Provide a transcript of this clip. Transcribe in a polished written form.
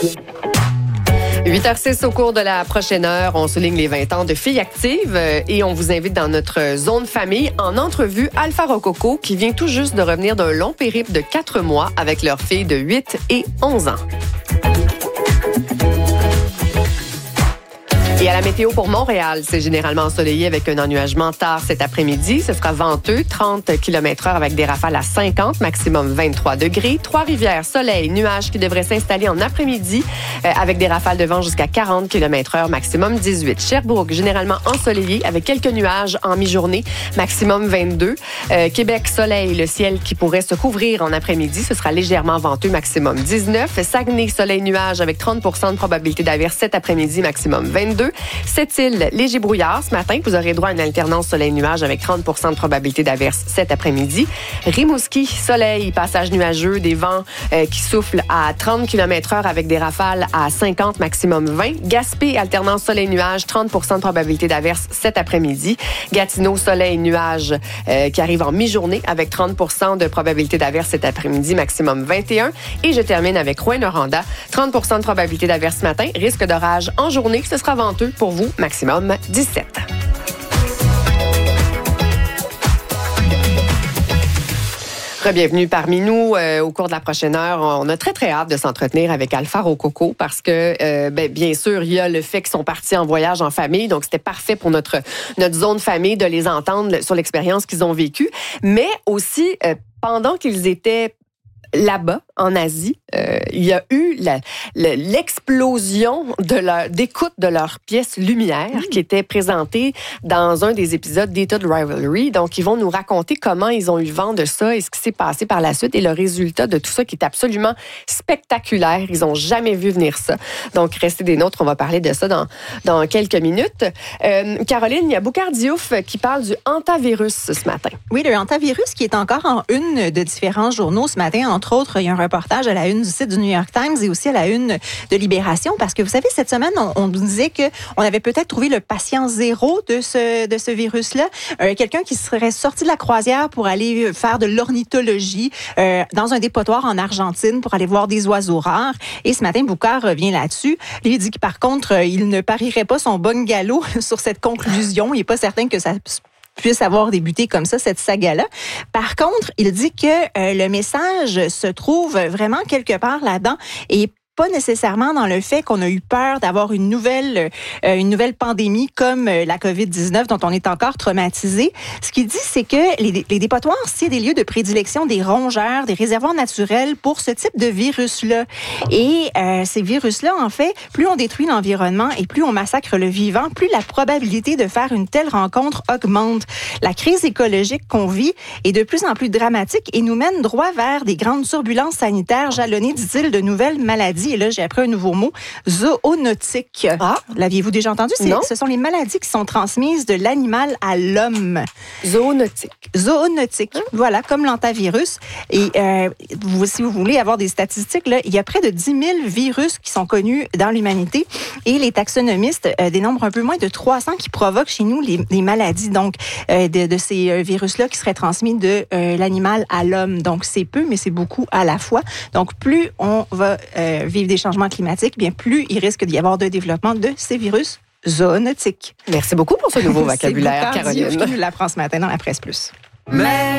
8h06 au cours de la prochaine heure, on souligne les 20 ans de Filles actives et on vous invite dans notre zone famille en entrevue Alpha Rococo qui vient tout juste de revenir d'un long périple de 4 mois avec leurs filles de 8 et 11 ans. Et à la météo pour Montréal, c'est généralement ensoleillé avec un ennuagement tard cet après-midi. Ce sera venteux, 30 km/h avec des rafales à 50, maximum 23 degrés. Trois-Rivières, soleil, nuages qui devraient s'installer en après-midi avec des rafales de vent jusqu'à 40 km/h, maximum 18. Sherbrooke, généralement ensoleillé avec quelques nuages en mi-journée, maximum 22. Québec, soleil, le ciel qui pourrait se couvrir en après-midi. Ce sera légèrement venteux, maximum 19. Saguenay, soleil, nuages avec 30 de probabilité d'averse cet après-midi, maximum 22. Sept-Îles, léger brouillard ce matin. Vous aurez droit à une alternance soleil-nuage avec 30 de probabilité d'averse cet après-midi. Rimouski, soleil, passage nuageux, des vents qui soufflent à 30 km/h avec des rafales à 50, maximum 20. Gaspé, alternance soleil-nuage, 30 de probabilité d'averse cet après-midi. Gatineau, soleil-nuage qui arrive en mi-journée avec 30 de probabilité d'averse cet après-midi, maximum 21. Et je termine avec Rouyn-Noranda, 30 de probabilité d'averse ce matin, risque d'orage en journée, ce sera venteux pour vous, maximum 17. Bienvenue parmi nous au cours de la prochaine heure. On a très, très hâte de s'entretenir avec Alpha Rococo parce que, bien sûr, il y a le fait qu'ils sont partis en voyage en famille. Donc, c'était parfait pour notre zone famille de les entendre sur l'expérience qu'ils ont vécue. Mais aussi, pendant qu'ils étaient là-bas, en Asie, il y a eu l'explosion d'écoute de leur pièce Lumière qui était présentée dans un des épisodes d'État de Rivalry. Donc, ils vont nous raconter comment ils ont eu vent de ça et ce qui s'est passé par la suite et le résultat de tout ça qui est absolument spectaculaire. Ils n'ont jamais vu venir ça. Donc, restez des nôtres. On va parler de ça dans quelques minutes. Caroline, il y a Boukhar Diouf qui parle du hantavirus ce matin. Oui, le hantavirus qui est encore en une de différents journaux ce matin. Entre autres, il y a un reportage à la une du site du New York Times et aussi à la une de Libération parce que vous savez, cette semaine, on nous disait qu'on avait peut-être trouvé le patient zéro de ce virus-là. Quelqu'un qui serait sorti de la croisière pour aller faire de l'ornithologie dans un dépotoir en Argentine pour aller voir des oiseaux rares. Et ce matin, Boukhar revient là-dessus. Il dit que par contre, il ne parierait pas son bon galop sur cette conclusion. Il n'est pas certain que ça puisse avoir débuté comme ça, cette saga-là. Par contre, il dit que le message se trouve vraiment quelque part là-dedans et pas nécessairement dans le fait qu'on a eu peur d'avoir une nouvelle pandémie comme la COVID-19 dont on est encore traumatisé. Ce qu'il dit, c'est que les dépotoirs, c'est des lieux de prédilection des rongeurs, des réservoirs naturels pour ce type de virus-là. Et ces virus-là, en fait, plus on détruit l'environnement et plus on massacre le vivant, plus la probabilité de faire une telle rencontre augmente. La crise écologique qu'on vit est de plus en plus dramatique et nous mène droit vers des grandes turbulences sanitaires jalonnées, dit-il, de nouvelles maladies. Et là, j'ai appris un nouveau mot, zoonotique. Ah. L'aviez-vous déjà entendu? Non. Ce sont les maladies qui sont transmises de l'animal à l'homme. Zoonotique. Voilà, comme l'hantavirus. Et si vous voulez avoir des statistiques, là, il y a près de 10 000 virus qui sont connus dans l'humanité. Et les taxonomistes dénombrent un peu moins de 300 qui provoquent chez nous des maladies, donc de ces virus-là qui seraient transmis de l'animal à l'homme. Donc, c'est peu, mais c'est beaucoup à la fois. Donc, plus on va vivre des changements climatiques, bien plus il risque d'y avoir de développement de ces virus zoonotiques. Merci beaucoup pour ce nouveau vocabulaire, Caroline. C'est Boukhar Diouf qui nous l'apprend ce matin dans la Presse Plus.